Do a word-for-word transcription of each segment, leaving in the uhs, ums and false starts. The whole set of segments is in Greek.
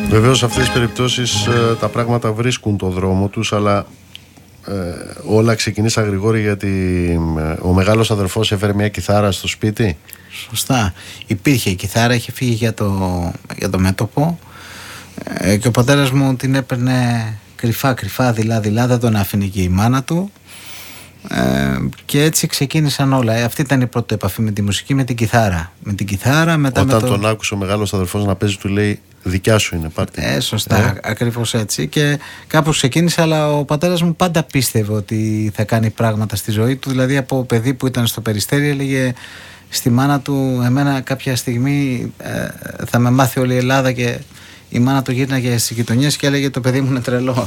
Βεβαίως σε αυτές τις περιπτώσεις ε, τα πράγματα βρίσκουν το δρόμο τους, αλλά ε, όλα ξεκινήσαν γρηγόρη γιατί ε, ο μεγάλος αδερφός έφερε μια κιθάρα στο σπίτι. Σωστά. Υπήρχε η κιθάρα, είχε φύγει για το, για το μέτωπο ε, και ο πατέρας μου την έπαιρνε κρυφά κρυφά, δειλά δειλά, δεν τον άφηνε και η μάνα του. Ε, και έτσι ξεκίνησαν όλα. Ε, αυτή ήταν η πρώτη επαφή με τη μουσική, με την κιθάρα. Με την κιθάρα, μετά όταν με το... τον άκουσε ο μεγάλος αδερφός να παίζει, του λέει δικιά σου είναι, πάρτε. Ε, σωστά, ε. ακριβώς έτσι. Και κάπως ξεκίνησε, αλλά ο πατέρας μου πάντα πίστευε ότι θα κάνει πράγματα στη ζωή του. Δηλαδή από παιδί που ήταν στο Περιστέρι έλεγε στη μάνα του, εμένα κάποια στιγμή ε, θα με μάθει όλη η Ελλάδα, και η μάνα του γύρναγε στις γειτονιές και έλεγε το παιδί μου είναι τρελό.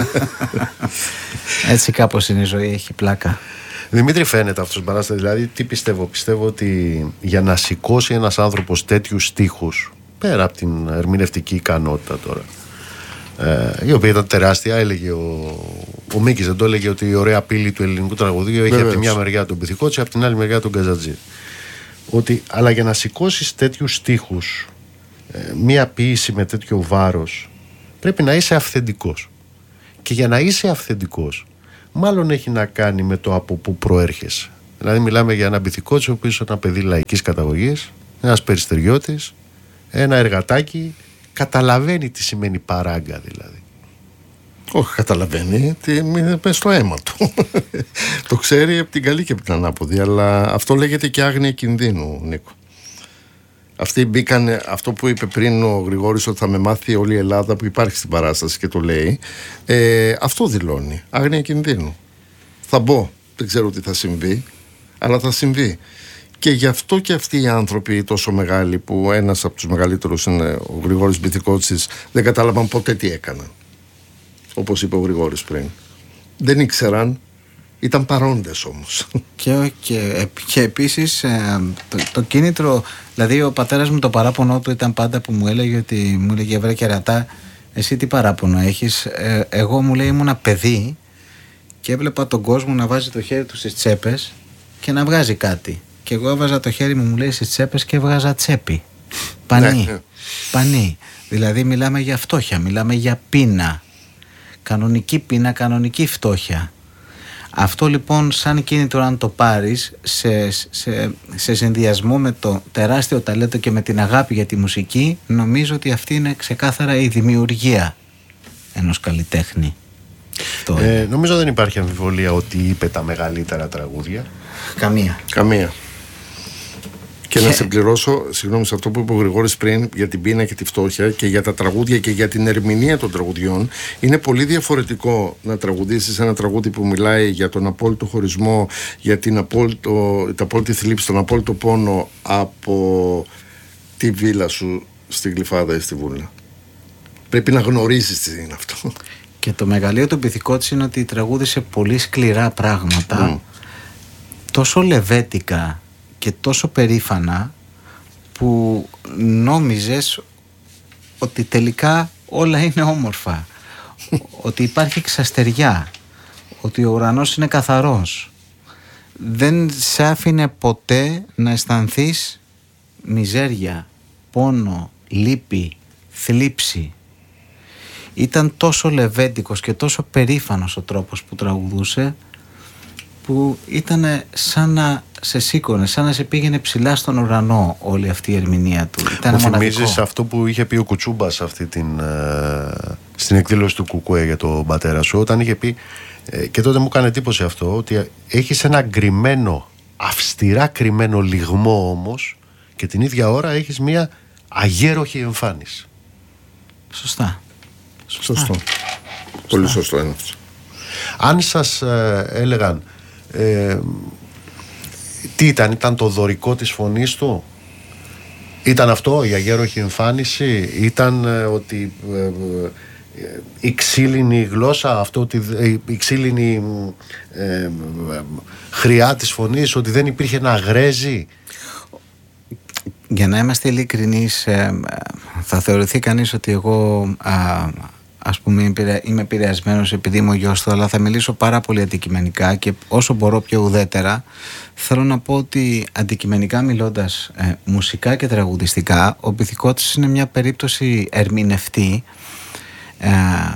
Έτσι κάπως είναι η ζωή, έχει πλάκα. Δημήτρη, φαίνεται αυτός παράσταση. Δηλαδή τι πιστεύω, πιστεύω ότι για να σηκώσει ένας άνθρωπος τέτοιους στίχους, πέρα από την ερμηνευτική ικανότητα τώρα, ε, η οποία ήταν τεράστια, έλεγε ο, ο Μίκης, δεν το έλεγε ότι η ωραία πύλη του ελληνικού τραγουδίου έχει από τη μια μεριά τον Πυθικότσι, από την άλλη μεριά τον Καζατζή. Ότι, αλλά για να σηκώσεις τέτοιους στίχους, ε, μία ποίηση με τέτοιο βάρος, πρέπει να είσαι αυθεντικός. Και για να είσαι αυθεντικός, μάλλον έχει να κάνει με το από που προέρχεσαι. Δηλαδή μιλάμε για έναν Πυθικότσι, ο οποίος είναι ένα παιδί λαϊκής καταγωγής, ένας περιστεριώτης, ένα εργατάκι, καταλαβαίνει τι σημαίνει παράγκα δηλαδή. Όχι, καταλαβαίνει, είναι στο αίμα του. Το ξέρει από την καλή και από την ανάποδη, αλλά αυτό λέγεται και άγνοια κινδύνου, Νίκο. Αυτοί μπήκαν, αυτό που είπε πριν ο Γρηγόρης, ότι θα με μάθει όλη η Ελλάδα, που υπάρχει στην παράσταση και το λέει, ε, αυτό δηλώνει, άγνοια κινδύνου. Θα μπω, δεν ξέρω τι θα συμβεί, αλλά θα συμβεί. Και γι' αυτό και αυτοί οι άνθρωποι τόσο μεγάλοι, που ένας από τους μεγαλύτερους είναι ο Γρηγόρης Πυθικότσης, δεν κατάλαβαν ποτέ τι έκαναν. Όπως είπε ο Γρηγόρης πριν. Δεν ήξεραν, ήταν παρόντες όμως. Και, και, και επίσης ε, το, το κίνητρο, δηλαδή ο πατέρας μου, το παράπονο του ήταν πάντα που μου έλεγε ότι μου έλεγε βρε κερατά, εσύ τι παράπονο έχεις? Ε, εγώ, μου λέει, ήμουνα παιδί και έβλεπα τον κόσμο να βάζει το χέρι του στις τσέπες και να βγάζει κάτι. Και εγώ έβαζα το χέρι μου, μου λέει, στις τσέπες και βγάζα τσέπη. Πανί. Πανί. Δηλαδή μιλάμε για φτώχεια, μιλάμε για πείνα. Κανονική πείνα, κανονική φτώχεια. Αυτό λοιπόν σαν κίνητρο, αν το πάρεις σε, σε, σε συνδυασμό με το τεράστιο ταλέντο και με την αγάπη για τη μουσική, νομίζω ότι αυτή είναι ξεκάθαρα η δημιουργία ενός καλλιτέχνη. Ε, νομίζω δεν υπάρχει αμφιβολία ότι είπε τα μεγαλύτερα τραγούδια. Καμία. Καμία. Και να σε πληρώσω, συγγνώμη, σε αυτό που είπε ο Γρηγόρης πριν για την πείνα και τη φτώχεια και για τα τραγούδια και για την ερμηνεία των τραγουδιών. Είναι πολύ διαφορετικό να τραγουδήσεις ένα τραγούδι που μιλάει για τον απόλυτο χωρισμό, για την απόλυτο, την απόλυτη θλίψη, τον απόλυτο πόνο, από τη βίλα σου στη Γλυφάδα ή στη Βούλα. Πρέπει να γνωρίζεις τι είναι αυτό. Και το μεγαλείο του Πυθικότσι είναι ότι τραγούδισε πολύ σκληρά πράγματα, mm. τόσο λεβέτικα και τόσο περήφανα, που νόμιζες ότι τελικά όλα είναι όμορφα, ότι υπάρχει ξαστεριά, ότι ο ουρανός είναι καθαρός. Δεν σε άφηνε ποτέ να αισθανθείς μιζέρια, πόνο, λύπη, θλίψη. Ήταν τόσο λεβέντικος και τόσο περήφανος ο τρόπος που τραγουδούσε, που ήταν σαν να σε σήκωνε, σαν να σε πήγαινε ψηλά στον ουρανό όλη αυτή η ερμηνεία του. Ήταν μου μοναδικό. θυμίζεις αυτό που είχε πει ο Κουτσούμπας αυτή την, ε, στην εκδήλωση του Κουκουέ για τον πατέρα σου, όταν είχε πει, ε, και τότε μου έκανε εντύπωση αυτό, ότι έχεις ένα γκριμμένο, αυστηρά κρυμμένο λιγμό, όμως και την ίδια ώρα έχεις μια αγέροχη εμφάνιση. Σωστά. Σωστό. Σωστό. Πολύ σωστό είναι αυτό. Αν σας ε, έλεγαν ε, τι ήταν, ήταν το δωρικό της φωνής του, ήταν αυτό η αγέροχη εμφάνιση, ήταν ε, ότι ε, ε, η ξύλινη γλώσσα, αυτό ότι η ξύλινη ε, ε, χρειά της φωνής, ότι δεν υπήρχε να γρέζει? Για να είμαστε ειλικρινείς, ε, θα θεωρηθεί κανείς ότι εγώ α, ας πούμε είμαι επηρεασμένος επειδή είμαι ο γιος του, αλλά θα μιλήσω πάρα πολύ αντικειμενικά και όσο μπορώ πιο ουδέτερα. Θέλω να πω ότι αντικειμενικά μιλώντας, ε, μουσικά και τραγουδιστικά, ο Μπιθικότσης είναι μια περίπτωση ερμηνευτή ε,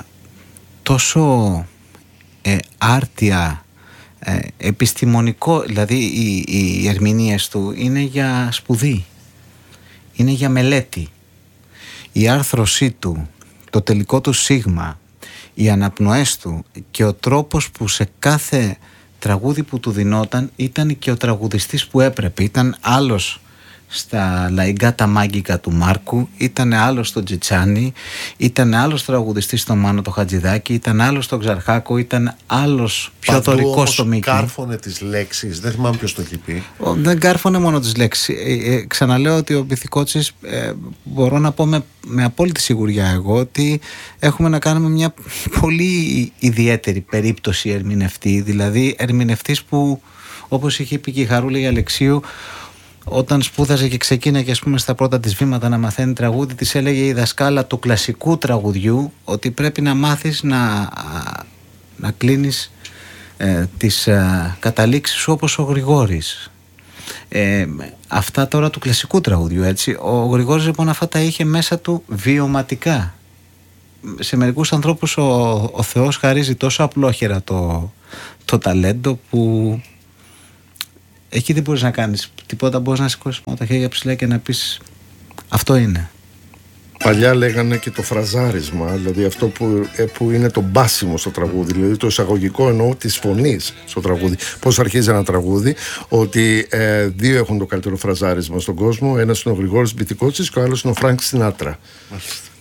τόσο ε, άρτια, ε, επιστημονικό, δηλαδή οι, οι ερμηνείες του είναι για σπουδή, είναι για μελέτη. Η άρθρωσή του, το τελικό του σίγμα, οι αναπνοές του και ο τρόπος που σε κάθε τραγούδι που του δινόταν ήταν και ο τραγουδιστής που έπρεπε. Ήταν άλλος στα λαϊκά μάγκικα του Μάρκου, ήταν άλλος στο Τζιτσάνι, ήταν άλλος τραγουδιστής στο Μάνο το Χατζηδάκη, ήταν άλλος στο Ξαρχάκο, ήταν άλλος πιο δωρικός στο Μίκη. Κάρφωνε τις λέξεις, δεν θυμάμαι ποιος το έχει πει. Ο, δεν κάρφωνε μόνο τις λέξεις. Ε, ε, ξαναλέω ότι ο Μπιθικότσης, ε, μπορώ να πω με, με απόλυτη σιγουριά εγώ, ότι έχουμε να κάνουμε μια πολύ ιδιαίτερη περίπτωση ερμηνευτή, δηλαδή ερμηνευτής που, όπως είχε πει και η Χαρούλα Αλεξίου, όταν σπούδαζε και ξεκίνησε, ας πούμε, στα πρώτα της βήματα να μαθαίνει τραγούδι, της έλεγε η δασκάλα του κλασικού τραγουδιού ότι πρέπει να μάθεις να, να κλείνεις ε, τις ε, καταλήξεις σου όπως ο Γρηγόρης. Ε, αυτά τώρα του κλασικού τραγουδιού, έτσι. Ο Γρηγόρης λοιπόν αυτά τα είχε μέσα του βιωματικά. Σε μερικούς ανθρώπους ο, ο Θεός χαρίζει τόσο απλόχερα το, το ταλέντο που εκεί δεν μπορείς να κάνεις τίποτα, μπορείς να σηκώσεις μόνο τα χέρια ψηλά και να πεις αυτό είναι. Παλιά λέγανε και το φραζάρισμα, δηλαδή αυτό που, που είναι το μπάσιμο στο τραγούδι, δηλαδή το εισαγωγικό εννοώ της φωνής στο τραγούδι. Πώς αρχίζει ένα τραγούδι, ότι ε, δύο έχουν το καλύτερο φραζάρισμα στον κόσμο, ένας είναι ο Γρηγόρης Μπιθικότσης και ο άλλος είναι ο Φρανκ Σινάτρα.